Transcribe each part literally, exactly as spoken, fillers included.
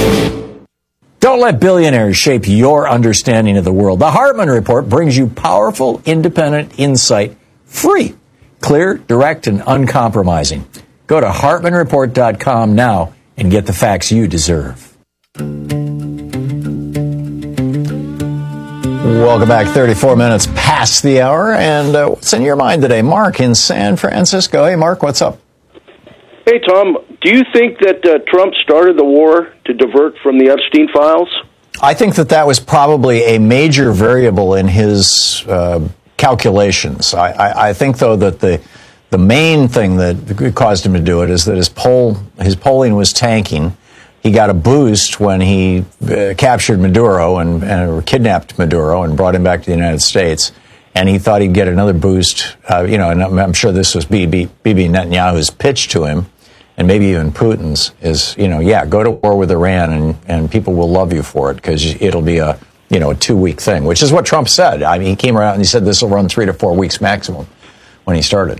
Don't let billionaires shape your understanding of the world. The Hartman Report brings you powerful, independent insight, free, clear, direct, and uncompromising. Go to hartman report dot com now and get the facts you deserve. Welcome back. thirty-four minutes past the hour. And uh, what's in your mind today? Mark in San Francisco. Hey, Mark, what's up? Hey, Tom, do you think that uh, Trump started the war to divert from the Epstein files? I think that that was probably a major variable in his uh, calculations. I, I, I think, though, that the the main thing that caused him to do it is that his poll his polling was tanking. He got a boost when he uh, captured Maduro and, and or kidnapped Maduro and brought him back to the United States. And he thought he'd get another boost. Uh, you know, and I'm, I'm sure this was Bibi Netanyahu's pitch to him. And maybe even Putin's is, you know, yeah, go to war with Iran and, and people will love you for it because it'll be a, you know, a two-week thing, which is what Trump said. I mean, he came around and he said this will run three to four weeks maximum when he started.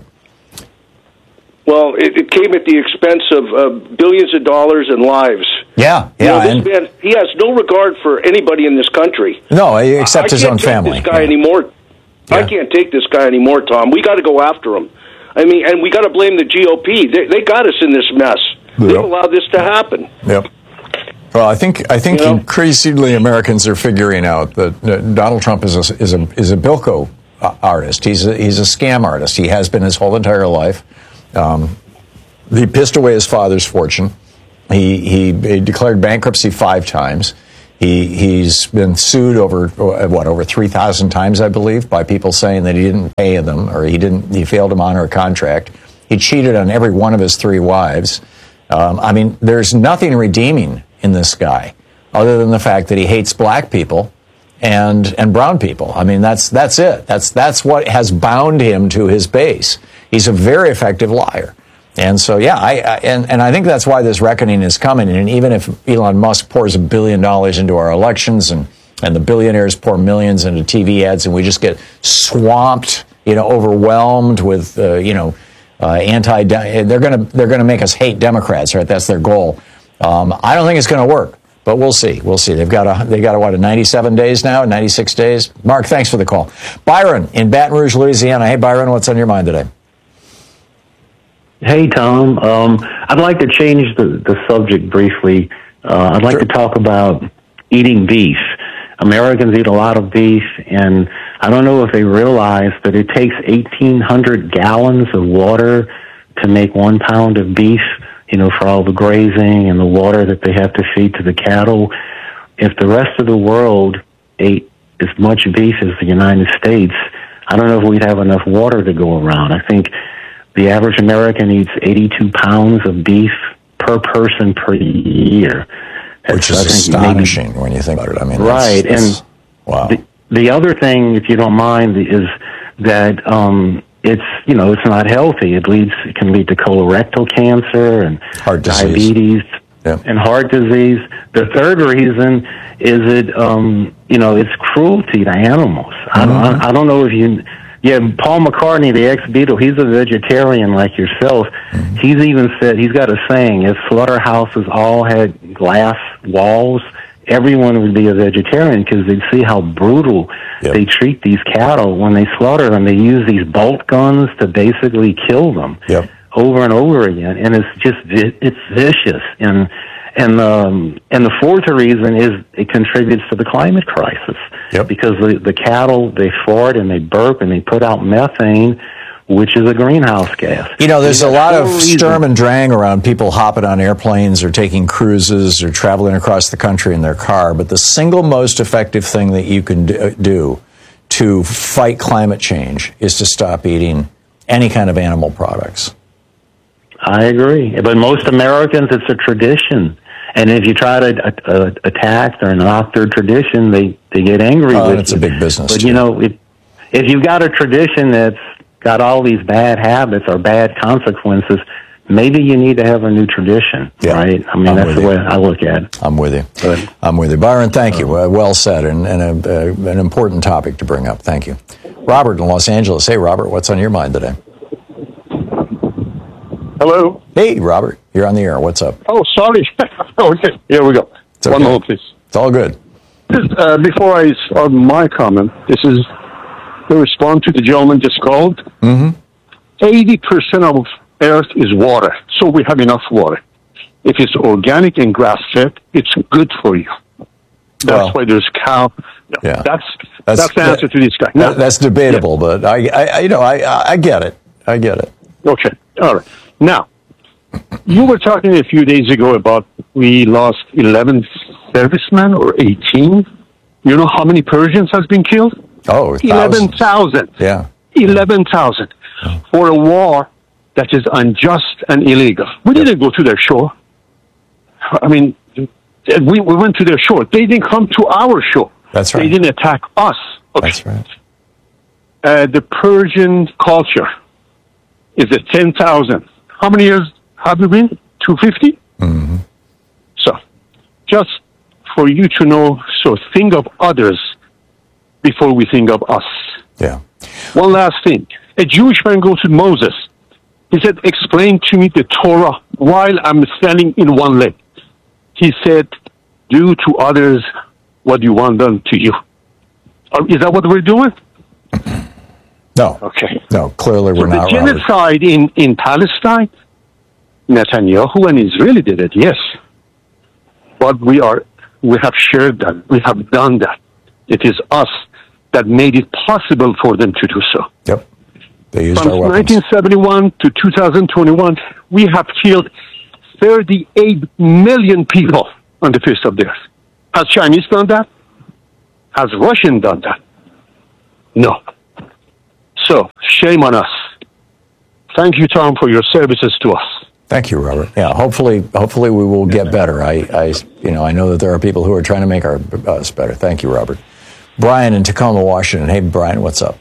Well, it, it came at the expense of uh, billions of dollars and lives. Yeah, yeah. You know, this and, man, he has no regard for anybody in this country. No, except I, his I own family. I can't take this guy yeah. anymore. Yeah. I can't take this guy anymore, Tom. We got to go after him. I mean, and we got to blame the G O P. They, they got us in this mess. Yep. They allowed this to happen. Yep. Well, I think I think you know? increasingly Americans are figuring out that uh, Donald Trump is a is a is a Bilko artist. He's a, he's a scam artist. He has been his whole entire life. Um, he pissed away his father's fortune. He, he he declared bankruptcy five times. He he's been sued over what over three thousand times, I believe, by people saying that he didn't pay them or he didn't he failed to honor a contract. He cheated on every one of his three wives. Um, I mean, there's nothing redeeming in this guy other than the fact that he hates black people and and brown people. I mean, that's that's it. That's that's what has bound him to his base. He's a very effective liar. And so, yeah, I, I and, and I think that's why this reckoning is coming. And even if Elon Musk pours a billion dollars into our elections and, and the billionaires pour millions into T V ads and we just get swamped, you know, overwhelmed with, uh, you know, uh, anti, they're going to they're going to make us hate Democrats, right? That's their goal. Um, I don't think it's going to work, but we'll see. We'll see. They've got a they got a, what a ninety-seven days now, ninety-six days. Mark, thanks for the call. Byron in Baton Rouge, Louisiana. Hey, Byron, what's on your mind today? Hey, Tom. Um, I'd like to change the, the subject briefly. Uh, I'd like sure. to talk about eating beef. Americans eat a lot of beef, and I don't know if they realize that it takes eighteen hundred gallons of water to make one pound of beef, you know, for all the grazing and the water that they have to feed to the cattle. If the rest of the world ate as much beef as the United States, I don't know if we'd have enough water to go around. I think the average American eats eighty-two pounds of beef per person per year. Which is astonishing maybe, when you think about it. I mean, right. That's, that's, and wow. The, the other thing, if you don't mind, is that um, it's, you know, it's not healthy. It leads, it can lead to colorectal cancer and heart diabetes yeah. and heart disease. The third reason is it, um, you know, it's cruelty to animals. Mm-hmm. I, don't, I don't know if you... Yeah, Paul McCartney, the ex-Beatle, he's a vegetarian like yourself. Mm-hmm. He's even said, he's got a saying, if slaughterhouses all had glass walls, everyone would be a vegetarian because they'd see how brutal yep. they treat these cattle. When they slaughter them, they use these bolt guns to basically kill them yep. over and over again. And it's just, it's vicious. And And um, and the fourth reason is it contributes to the climate crisis. Yep. Because the, the cattle, they fart and they burp and they put out methane, which is a greenhouse gas. You know, there's a lot of reason. Sturm and Drang around people hopping on airplanes or taking cruises or traveling across the country in their car. But the single most effective thing that you can do to fight climate change is to stop eating any kind of animal products. I agree. But most Americans, it's a tradition. And if you try to uh, attack or knock their tradition, they, they get angry oh, with it's you. a big business. But, too. you know, if, if you've got a tradition that's got all these bad habits or bad consequences, maybe you need to have a new tradition, yeah. right? I mean, I'm that's the you. way I look at it. I'm with you. But, I'm with you. Byron, thank you. Uh, well said, and, and a, uh, an important topic to bring up. Thank you. Robert in Los Angeles. Hey, Robert, what's on your mind today? Hello. Hey, Robert. You're on the air. What's up? Oh, sorry. Okay, here we go. Okay. One more, please. It's all good. Uh, before I start my comment, this is the response to the gentleman just called. Mm-hmm. eighty percent of Earth is water, so we have enough water. If it's organic and grass-fed, it's good for you. That's Well, why there's cow. Yeah. That's, That's- that's the answer that- to this guy. Now, That- That's debatable, but I, I, you know, I, I get it. I get it. Okay. All right. Now, you were talking a few days ago about we lost eleven servicemen or eighteen. You know how many Persians has been killed? Oh, eleven thousands. thousand. Yeah. eleven thousand for a war that is unjust and illegal. We didn't go to their shore. I mean, we, we went to their shore. They didn't come to our shore. That's right. They didn't attack us. Okay. That's right. Uh, the Persian culture is at ten thousand. How many years have we been? two hundred fifty? Mm-hmm. So, just for you to know, so think of others before we think of us. Yeah. One last thing. A Jewish man goes to Moses. He said, explain to me the Torah while I'm standing in one leg. He said, do to others what you want done to you. Or is that what we're doing? No. Okay. No, clearly we're So the not. Robert. genocide in, in Palestine, Netanyahu and Israel did it, yes. But we are, we have shared that. We have done that. It is us that made it possible for them to do so. Yep. They used From our weapons. nineteen seventy-one to two thousand twenty-one, we have killed thirty-eight million people on the face of the earth. Has Chinese done that? Has Russian done that? No. So, shame on us. Thank you, Tom, for your services to us. Thank you, Robert. Yeah, hopefully, hopefully we will get better. I, I, you know, I know that there are people who are trying to make our, us better. Thank you, Robert. Brian in Tacoma, Washington. Hey, Brian, what's up?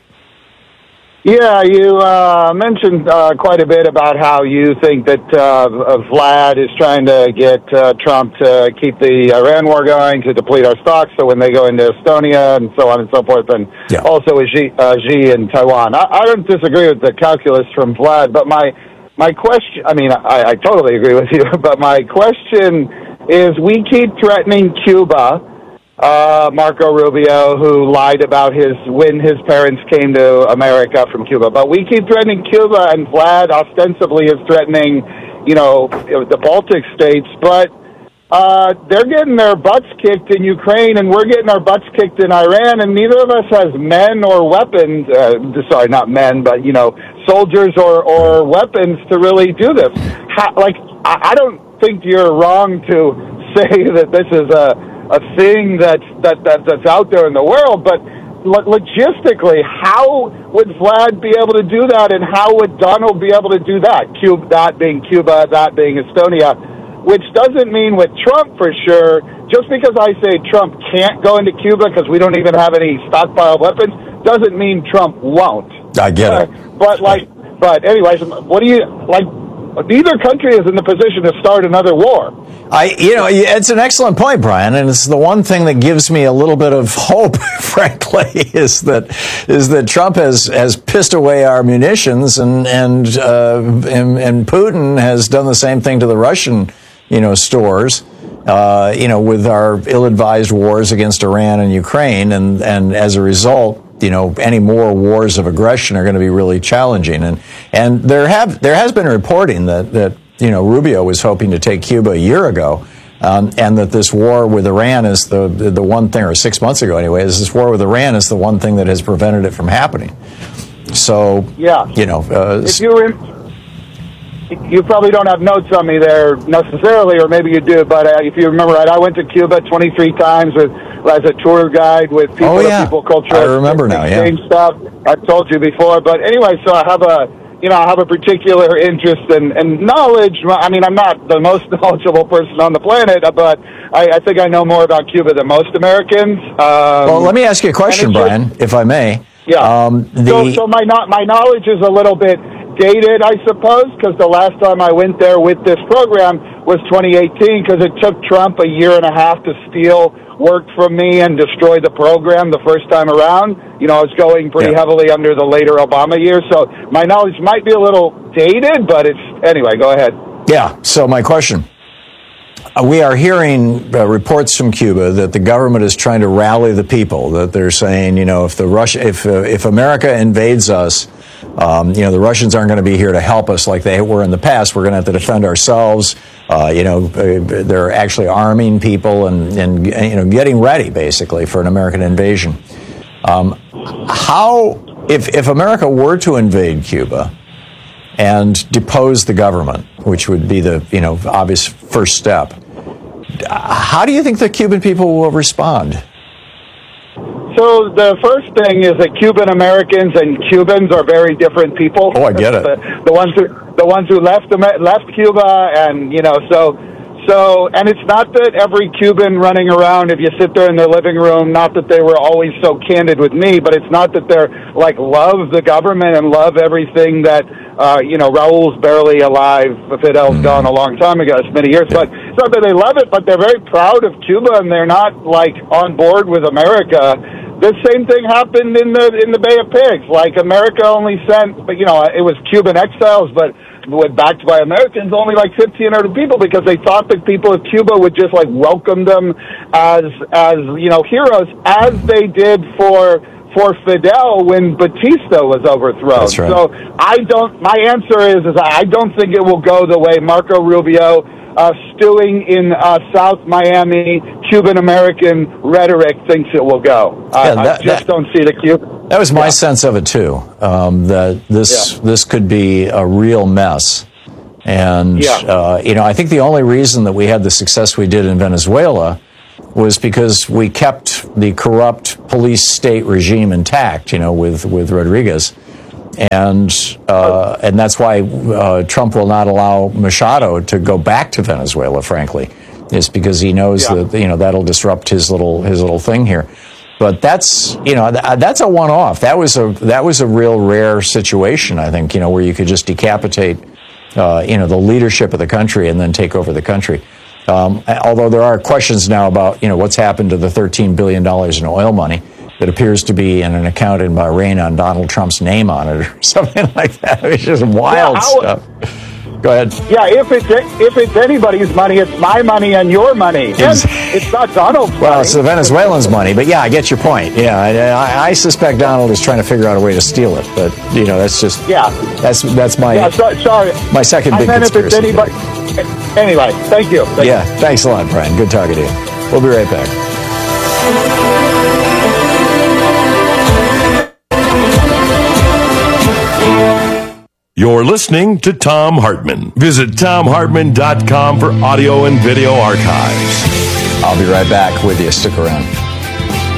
Yeah, you uh, mentioned uh, quite a bit about how you think that uh, Vlad is trying to get uh, Trump to keep the Iran war going, to deplete our stocks, so when they go into Estonia and so on and so forth, and Yeah. also with Xi, uh, Xi in Taiwan. I, I don't disagree with the calculus from Vlad, but my my question, I mean, I, I totally agree with you, but my question is, we keep threatening Cuba, Uh, Marco Rubio, who lied about his when his parents came to America from Cuba. But we keep threatening Cuba, and Vlad ostensibly is threatening, you know, the Baltic states. But uh, they're getting their butts kicked in Ukraine, and we're getting our butts kicked in Iran, and neither of us has men or weapons. Uh, sorry, not men, but, you know, soldiers or, or weapons to really do this. How, like, I, I don't think you're wrong to say that this is a a thing that's, that, that, that's out there in the world, but lo- logistically, how would Vlad be able to do that, and how would Donald be able to do that? Cuba, that being Cuba, that being Estonia, which doesn't mean with Trump for sure. Just because I say Trump can't go into Cuba because we don't even have any stockpile weapons, doesn't mean Trump won't. I get uh, it. But like, but anyways, what do you, like, neither country is in the position to start another war. I, you know, it's an excellent point, Brian, and it's the one thing that gives me a little bit of hope, frankly, is that is that Trump has, has pissed away our munitions, and and, uh, and and Putin has done the same thing to the Russian, you know, stores, uh, you know, with our ill-advised wars against Iran and Ukraine, and and as a result, you know, any more wars of aggression are going to be really challenging, and and there have there has been reporting that that. You know, Rubio was hoping to take Cuba a year ago, um, and that this war with Iran is the, the the one thing, or six months ago anyway, is this war with Iran is the one thing that has prevented it from happening. So, yeah, you know, uh, if you were in, you probably don't have notes on me there necessarily, or maybe you do, but uh, if you remember right, I went to Cuba twenty-three times with as a tour guide with people, oh, yeah. people culture. I remember now, yeah. Stuff I've told you before, but anyway, so I have a. You know, I have a particular interest and, and knowledge. I mean, I'm not the most knowledgeable person on the planet, but I, I think I know more about Cuba than most Americans. Um, well, let me ask you a question, Brian, just, if I may. Yeah. Um, the... So, so my my knowledge is a little bit dated, I suppose, because the last time I went there with this program was twenty eighteen, because it took Trump a year and a half to steal work from me and destroy the program the first time around. You know, I was going pretty yeah. heavily under the later Obama years, so my knowledge might be a little dated, but it's, anyway, go ahead. Yeah, so my question, we are hearing uh, reports from Cuba that the government is trying to rally the people. That they're saying, you know, if the Russia, if uh, if America invades us, um, you know, the Russians aren't going to be here to help us like they were in the past. We're going to have to defend ourselves. Uh, you know, uh, they're actually arming people and and you know getting ready basically for an American invasion. Um, how if if America were to invade Cuba and depose the government, which would be the you know obvious first step, how do you think the Cuban people will respond? So the first thing is that Cuban Americans and Cubans are very different people. Oh, I get it. the, the ones who the ones who left left Cuba, and you know, so so, and it's not that every Cuban running around, if you sit there in their living room, not that they were always so candid with me, but it's not that they're like love the government and love everything that. Uh, you know, Raul's barely alive. Fidel's mm. gone a long time ago. It's many years. But it's not that they love it, but they're very proud of Cuba, and they're not, like, on board with America. The same thing happened in the in the Bay of Pigs. Like, America only sent, but you know, it was Cuban exiles, but backed by Americans, only like fifteen hundred people, because they thought that people of Cuba would just, like, welcome them as, as you know, heroes, as they did for... for Fidel when Batista was overthrown. That's right. So I don't, my answer is, is I don't think it will go the way Marco Rubio, uh, stewing in uh, South Miami, Cuban-American rhetoric thinks it will go. I, yeah, that, I just that, don't see the Cuban. That was my yeah. sense of it, too, um, that this yeah. this could be a real mess. And, yeah. uh, you know, I think the only reason that we had the success we did in Venezuela was because we kept the corrupt police state regime intact, you know, with, with Rodriguez. And uh, and that's why uh, Trump will not allow Machado to go back to Venezuela, frankly, is because he knows yeah. that, you know, that'll disrupt his little his little thing here. But that's, you know, th- that's a one-off. That was a that was a real rare situation, I think, you know, where you could just decapitate, uh, you know, the leadership of the country and then take over the country. Um, although there are questions now about, you know, what's happened to the thirteen billion dollars in oil money that appears to be in an account in Bahrain on Donald Trump's name on it or something like that. It's just wild yeah, stuff. Go ahead. Yeah, if it's if it's anybody's money, it's my money and your money. It's, it's not Donald's money. Well, it's the Venezuelans' money, but yeah, I get your point. Yeah, I, I suspect Donald is trying to figure out a way to steal it, but you know, that's just yeah, that's that's my yeah, so, sorry, my second big I meant conspiracy. If it's anybody, anyway, thank you. Thank yeah, you. Thanks a lot, Brian. Good talking to you. We'll be right back. You're listening to Thom Hartmann. Visit Thom Hartmann dot com for audio and video archives. I'll be right back with you. Stick around.